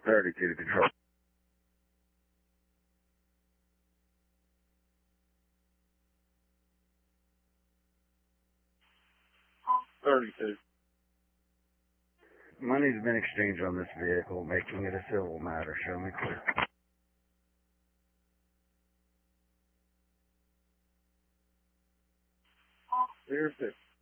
32 to control. 32. Money's been exchanged on this vehicle, making it a civil matter. Show me clear. Clear 6.